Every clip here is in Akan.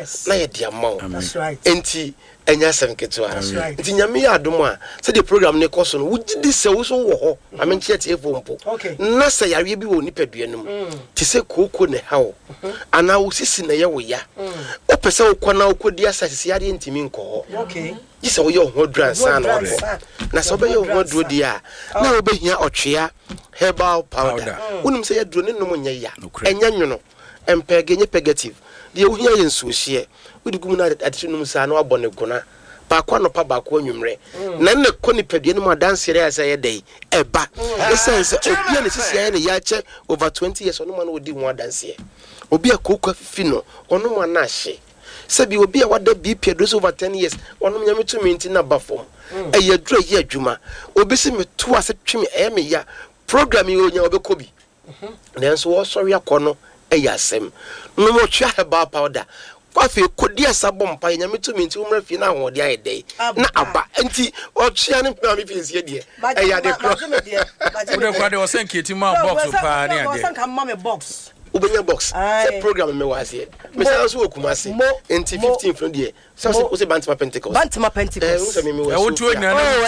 na ye dia ma that's right enti enya sem keto enti nyame ya adom a se the program ne koso no wugidi se wo so wo ho amenche tie fompo na se yare bi wo nipadua no ti se koko ne hawo ana wo sisi na ye wo ya o pese wo kwana wo kodi asase yare ntimi nko ho yisa wo ye ho dran san na wo na so be ye ho dro di a na wo be hia otwea herbal powder unum se ye dro ne no nya ya enya nwono empege nye pegative de wo hia ye nsuo hye wodi gum na atisunum sa na wabone gona ba kwa no pa ba kwa nwumre na ne ko ni padua no ma dance re asa ye dai eba essence obi na sisi ya ne ya che over 20 years ono ma no odi ho dance obi akokwa fifi no ono ma na hye sabi obi a wada BP address over 10 years ono nyame to minti na bafom eye dro ye adwuma obi se me to ase twemi me ya program yi onya obekobi nanso wo sorry akono eye asem no mo twa herbal powder kwafe kodi asabom mpa nyame to minti umra fi na ho de ayedai na aba enti o twa ne pema mi finsie de eye de kro wo de kwade o senketi ma box pa ne ade o senka ma me box ubenya box se program me was here me say so okumase enti 15 from there so say Bantima Pentecost e wo tu nya na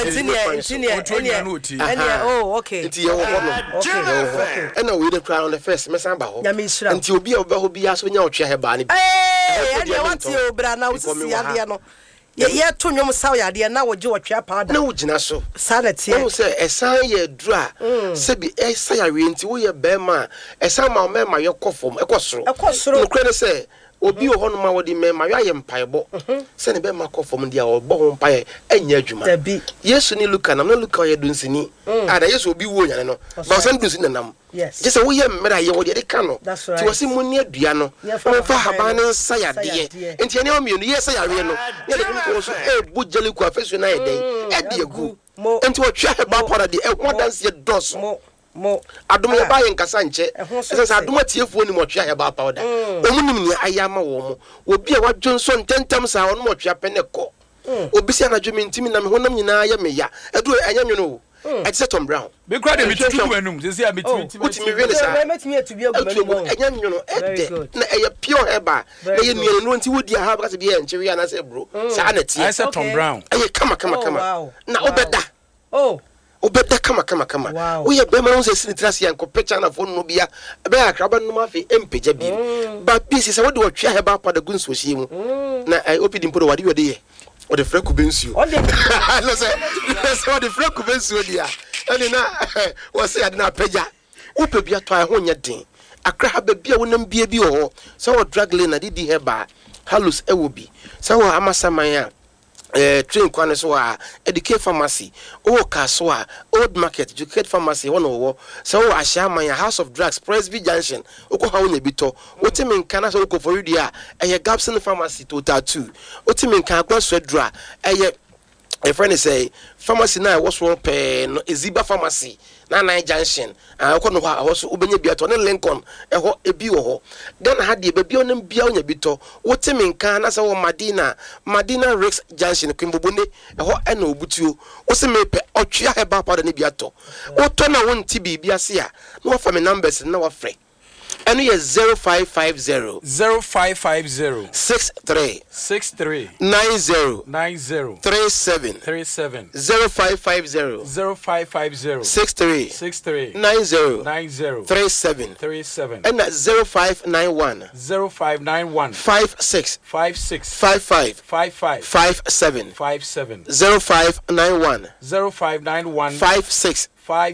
okay enti ye wo no okay and we the crown on the first me san ba ho enti obi a oba ho bi aso nya otwe heba ne bi e what you bra na wo sisi ade no ye to nwom saw yade na wo je otwe powder na wo gina so sanity wo say esan ye dura se bi esa yare enti wo ye be ma esan ma me ma ye kofom ekosoro no kre ne say obi o hono ma wodi me ma ya ye mpaebo se ne be ma kofom dia o bo ho mpae anya adwuma yesu ni luka na luka ye dunsini ada yesu obi wo nyane no ba san dunsini nam je se wo ye mmera ye wo de ka no ti wo se munni adua no mo fa habane sayade enti ene o mienu ye sayare no ye de ko so bujeli ku afesu na ye den e de egu enti wo twa heba para de e ho dance ye dos mo adom ye ba ye nkasa nche se adom atiefuo ni mo twa heba powder omunim ni ayama wo mo obi a wadwonso ntentam sa ono mo twa peneko obi si anadwumi ntimi na me honam nyina ya me ya edu anya nwono I said Tom Brown. Be crowd me to enum. Say say me really say. Me to be anya nwono ede na eye pure heba na ye nuano no nti wodi ha because be ye nchewe na say bro. Sa na tie. I said Tom Brown. Eye kama na obeda. Obeda kama we be ma unse sinitrasi yanko picture na phone no bia be akraba no ma fi empeja bi ba pieces say wodi watwa heba pa da gunso hie mu na opidi mpo wadi wede ye o de freku bensuo o de o de freku bensuo dia eni na wo say ade na peja wo pe bia to ho nya den akra ha ba bia wonam bia bi ho so wo drag lane na didi heba halus ewobi so wo amasaman train kwane so a educate pharmacy o kaso a old market educate pharmacy one wo so ahia man house of drugs Presby junction o ha wonya bito o timi nka na so ko for you a Gapson pharmacy total 2 o timi nka agbaso adura a friend say pharmacy na was one pe no Eziba pharmacy na nine junction ko no ha so obenya bia to ne Lincoln ho ebi wo ho then ha de bia onam bia onya bito wotimi nka na so Madina Rex junction Kimbobone ho na obutuo wo se mepe otwea heba pada ne bia to wo to na wonti bibia se a na wo fa me numbers na wo frɛ eno ye 0550 63 90 37 0550 63 90 37 and 0591 56 55 57 0591 56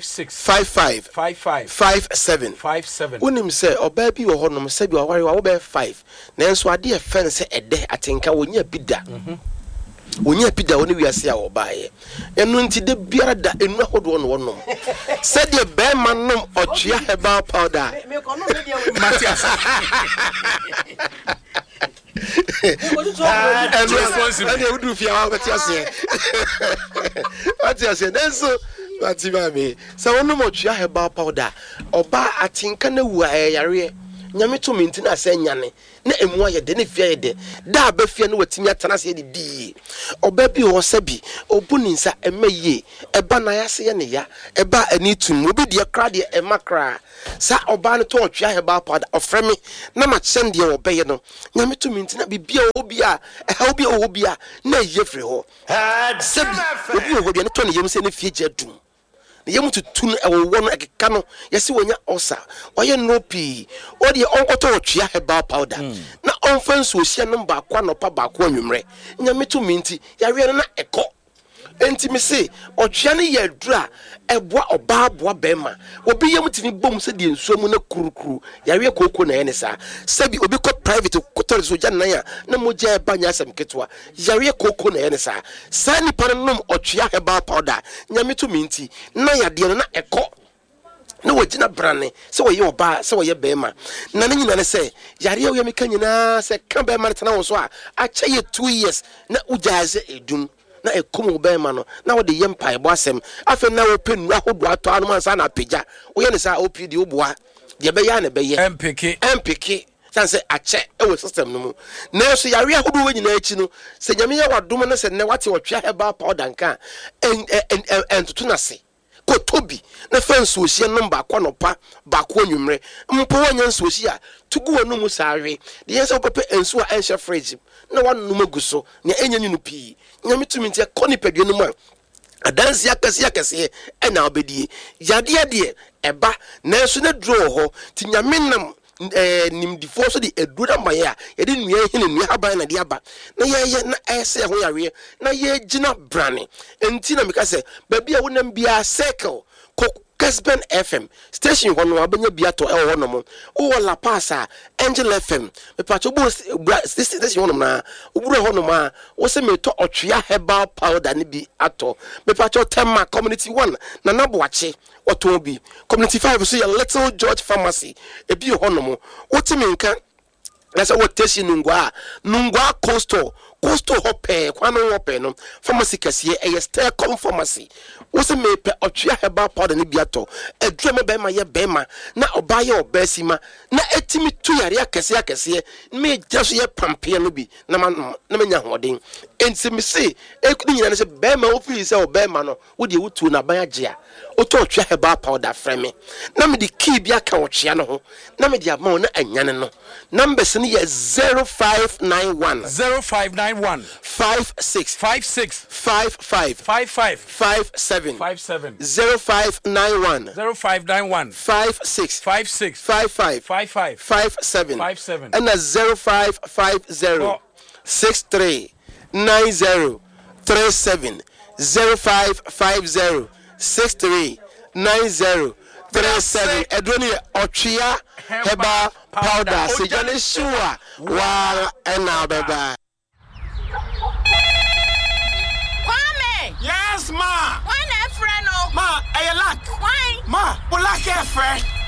57 unim say oba bi wo honom say bi waware wo be 5 nanso ade e fen say ede atenka wonya bida wonya bida woni wiase a wo baaye enu nti de biara da enu ahodo no wonom say de be manom otwea herbal powder me kono me dia Matias and responsible and you do fear Matias nanso Matima me so no mo twa heba powder oba atinka na wu ayare nyame to me ntina sɛ nyane na emu ayɛ de ne fia yɛ de da ba fia no watimi atana sɛ de di oba bi ho sɛ bi obu ni nsa emaye eba na ya se ye ne ya eba ani tum obi de kra de emakra sa oba no to otwa heba powder ofreme na ma kyɛn de obɛyɛ no nyame to me ntina bibia obi a obi a na ye firi ho sɛ bi obi obi ne to ne yem sɛ ne fie gya dum yemu tutu no ewo no ekeka no yesi wonya osa oye no pi odi onkoto otwea heba powder na onfa nsuohia no ba kwa no pa ba kwa nwumre nyame to minti yawe no na ekọ enti me se otwea no ye adura eboa oba boa bema obi yemu tini bom se de nsuo mu na kurukuru yawe kokoko na ye ne sa sabi obi ko private kotori so gya nan ya na moja eba nya asem ketwa yawe kokoko na ye ne sa sani panom otwea heba powder nyame to minti na yade no na ekọ na wagina brane se woye oba se woye bema na ne nyina ne se yare wo yemi kanyina se ka bema ne tena wo so a acha ye 2 years na ujaze edum na ekomo bema no na wo de yempa ebo asem afa na wo penu ahodo ato anu mansa na peja wo ye ne sa opd oboa de be ya na be ye mpeke sanse ache ewo system no mu na so yare ahodo we nyina achi no se nyame ye wadom ne se ne wate otwa heba powder nka entutu na se ko tobi na fence ohia number kwa nopa ba kwa nwumre mpo wanya nsuohia tugu wonu mu sawe de yense opepe ensu a enhye fridge na wanu maguso na enyanyu no pi nyame tumi ntia koni pedwe no mu adansi akase na obedie yade de eba na ensu na dro ho ti nyame nam nimdifo so de edura maya ye de nua hene nua haban na de aba na ye na ese ho yawe na ye gina brane enti na meka se ba bia wonam bia circle Kesben FM station hono abanya biato e ho no mo o la pasa Angel FM me pacho bo station hono na oburu ho no ma wo se me to otwea herbal powder ni bi ato me pacho tema community 1 na naboache oto bi community 5 so ya Little George Pharmacy e bi ho no mo wotimi nka na se woteshi nungwa coastal hope kwano hope no pharmacy kase e Stercom pharmacy wo se me pe otwea herbal powder ni biato edure me be ma ye be ma na obaye obasima na etimi tu yare akase me jaso ye pampe no bi na manya hoden enti me se ekudi nyina se be ma ofiri se obema no wo de wutu na ban agea oto otwea herbal powder frame na me de key bi aka otwea no ho na me de ama na anyane no numbers ni ye 0591 56 55 57 0591 56 55 57 and 0550 63 90 37 0550 63 90 37 Edwini Otwea Heba powder sejane sure wa ena baba. Kwame! Yes, ma! Why na friend no? Ma, I lack. Why? Ma, black friend.